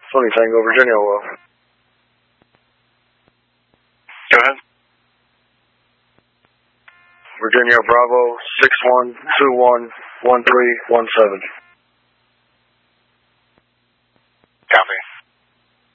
Sony Tango, Virginia, well. Go ahead. Virginia, Bravo, 61211317. Copy.